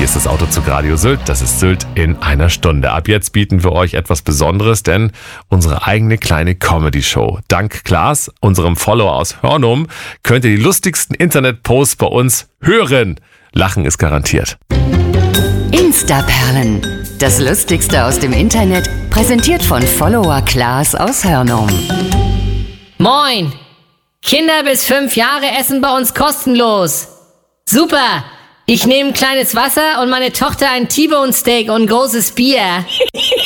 Hier ist das Autozug Radio Sylt. Das ist Sylt in einer Stunde. Ab jetzt bieten wir euch etwas Besonderes, denn unsere eigene kleine Comedy-Show. Dank Klaas, unserem Follower aus Hörnum, könnt ihr die lustigsten Internet-Posts bei uns hören. Lachen ist garantiert. Instaperlen. Das Lustigste aus dem Internet, präsentiert von Follower Klaas aus Hörnum. Moin! Kinder bis 5 Jahre essen bei uns kostenlos. Super! Ich nehme ein kleines Wasser und meine Tochter ein T-Bone Steak und ein großes Bier.